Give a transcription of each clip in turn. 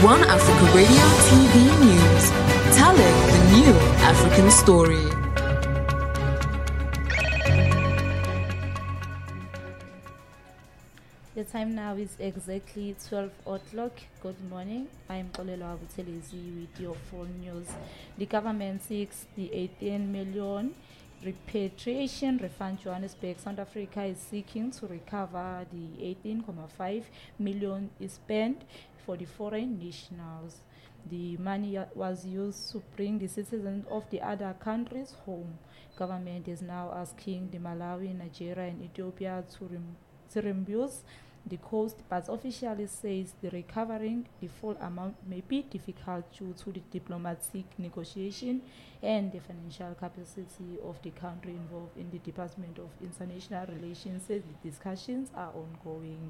One Africa Radio TV News, telling the new African story. The time now is exactly 12 o'clock. Good morning. I'm Kolelo Abutelezi with your full news. The government seeks the 18 million repatriation refund. Johannesburg, South Africa is seeking to recover the 18.5 million is spent for the foreign nationals. The money was used to bring the citizens of the other countries home. Government is now asking the Malawi, Nigeria and Ethiopia to reimburse the cost, but officially says the recovering the full amount may be difficult due to the diplomatic negotiation and the financial capacity of the country involved. In the Department of International Relations says the discussions are ongoing.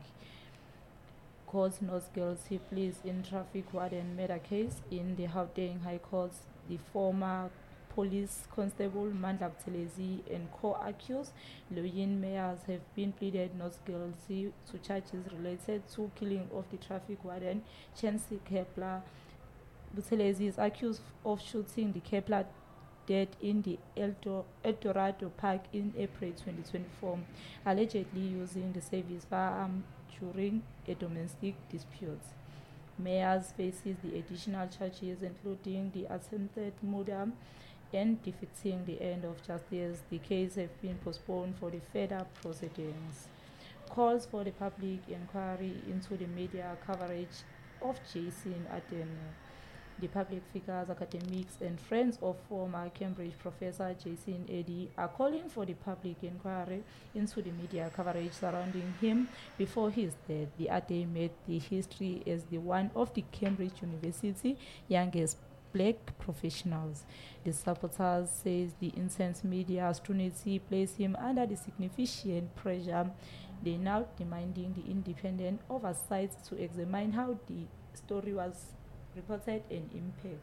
Court not guilty pleas in traffic warden murder case in the Gauteng High Court. The former police constable Mandla Butelezi and co-accused Loyin Mayers have been pleaded not guilty to charges related to killing of the traffic warden Chancy Kepler. Butelezi is accused of shooting the Kepler dead in the El Dorado Park in April 2024, allegedly using the service firearm during a domestic dispute. Mayers faces the additional charges including the attempted murder and defeating the end of justice. The case has been postponed for the further proceedings. Calls for the public inquiry into the media coverage of Jason Adeno. The public figures, academics and friends of former Cambridge professor Jason Eddy are calling for the public inquiry into the media coverage surrounding him before his death. The Ade made the history as the one of the Cambridge University youngest black professionals. The supporters says the intense media scrutiny placed him under the significant pressure. They now demanding the independent oversight to examine how the story was reported and impact.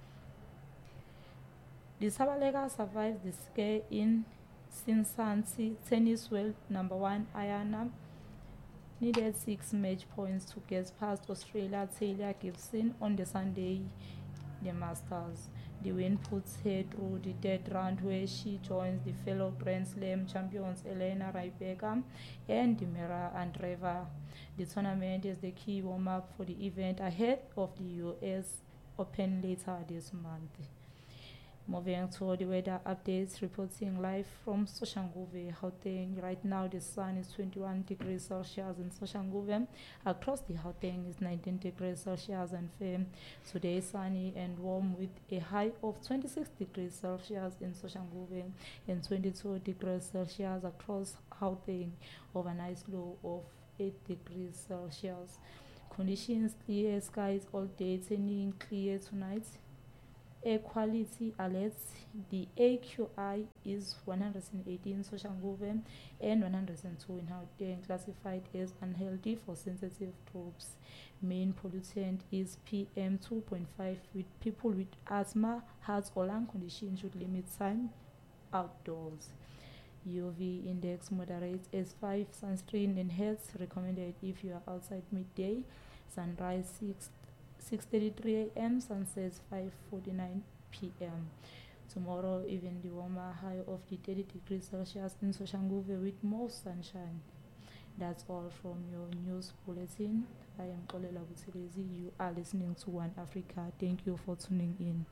The Sabalega survived the scare in Cincinnati Tennis World #1 Ayana needed 6 match points to get past Australia Taylor Gibson on the Sunday the Masters. The win puts her through the third round where she joins the fellow Grand Slam champions Elena Rybaka and Mira Andreeva. The tournament is the key warm-up for the event ahead of the US Open later this month. Moving to the weather updates, reporting live from Soshanguve, Gauteng. Right now the sun is 21 degrees Celsius in Soshanguve. Across the Gauteng is 19 degrees Celsius and fair. Today sunny and warm with a high of 26 degrees Celsius in Soshanguve and 22 degrees Celsius across Gauteng, overnight low of 8 degrees Celsius. Conditions clear skies all day, turning clear tonight. Air quality alerts, the AQI is 118 in Soshanguve and 102 in Gauteng, classified as unhealthy for sensitive groups. Main pollutant is PM 2.5, with people with asthma, heart or lung conditions should limit time outdoors. UV index moderate as 5, sunscreen and hats recommended if you are outside midday. Sunrise 6:33 a.m. sunsets 5:49 p.m. Tomorrow, even the warmer high of the 30 degrees Celsius in Soshanguve with more sunshine. That's all from your news bulletin. I am Kolelo Abutelezi. You are listening to One Africa. Thank you for tuning in.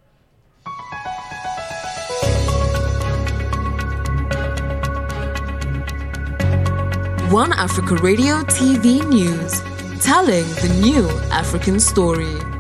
One Africa Radio TV News, telling the new African story.